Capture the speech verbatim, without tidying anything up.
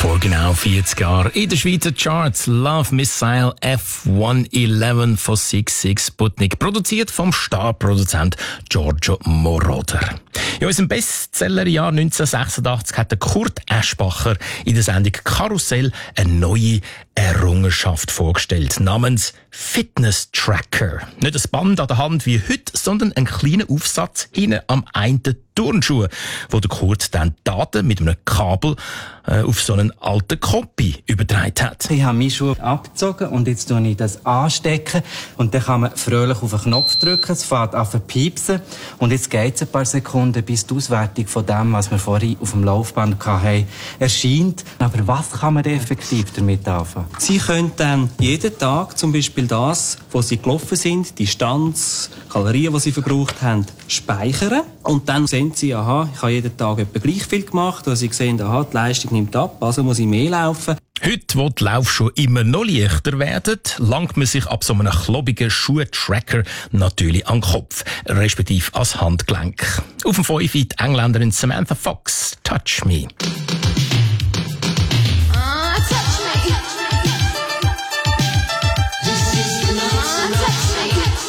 Vor genau vierzig Jahren in den Schweizer Charts Love Missile F hundertelf von six six Sputnik, produziert vom Starproduzent Giorgio Moroder. In unserem Bestsellerjahr neunzehnhundertsechsundachtzig hat der Kurt Eschbacher in der Sendung Karussell eine neue Errungenschaft vorgestellt, namens Fitness Tracker. Nicht ein Band an der Hand wie heute, sondern ein kleiner Aufsatz hinten am einen Turnschuh, wo der Kurt dann Daten mit einem Kabel äh, auf so einen alten Kopie übertragen hat. Ich habe meine Schuhe abgezogen und jetzt tue ich das anstecken und dann kann man fröhlich auf den Knopf drücken, es fährt an zu piepsen und jetzt geht es ein paar Sekunden, bis die Auswertung von dem, was wir vorhin auf dem Laufband hatten, erscheint. Aber was kann man effektiv damit anfangen? Sie können dann jeden Tag zum Beispiel das, wo Sie gelaufen sind, die Distanz, Kalorien, die Sie verbraucht haben, speichern und dann sehen Sie, aha, ich habe jeden Tag etwa gleich viel gemacht, und Sie sehen, aha, die Leistung nimmt ab, also muss ich mehr laufen. Heute, wo die Laufschuhe immer noch leichter werden, langt man sich ab so einem klobigen Schuhtracker natürlich an den Kopf, respektive ans Handgelenk. Auf dem fünf die Engländerin Samantha Fox, Touch Me.